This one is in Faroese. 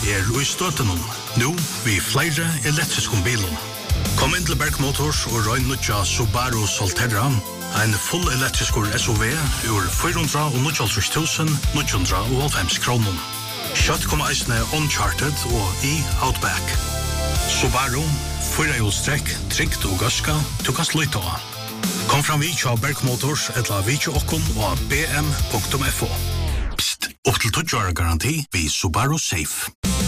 i støtten. Nå vi flere elektriske bilen. Kom inn til Berg Motors og røyn nødja Subaru Solterra, en full elektrisk SUV ur 490.990 kroner. Kjøtt kommer eisene Uncharted og Outback. Subaru, 4-hjulstrekk, trygt og gaska, du kan slutte av. Kom fram vid til Berg Motors eller vid til okken og bm.fo. Psst, opp til 20 år garanti ved Subaru Safe.